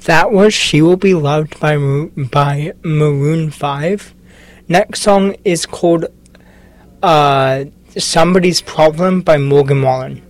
That was She Will Be Loved by Maroon 5. Next song is called Somebody's Problem by Morgan Wallen.